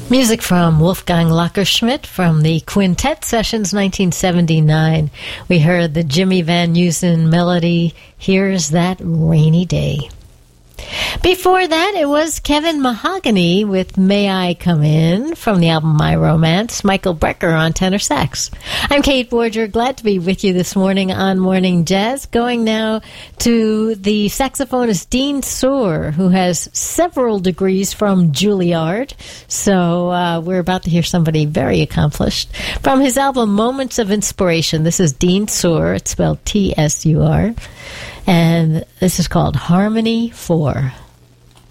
Music from Wolfgang Lackerschmidt from the Quintet Sessions 1979. We heard the Jimmy Van Heusen melody, Here's That Rainy Day. Before that, it was Kevin Mahogany with May I Come In from the album My Romance, Michael Brecker on tenor sax. I'm Kate Borger, glad to be with you this morning on Morning Jazz. Going now to the saxophonist Dean Soor, who has several degrees from Juilliard. So we're about to hear somebody very accomplished. From his album Moments of Inspiration, this is Dean Soor, it's spelled Tsur. And this is called Harmony 4.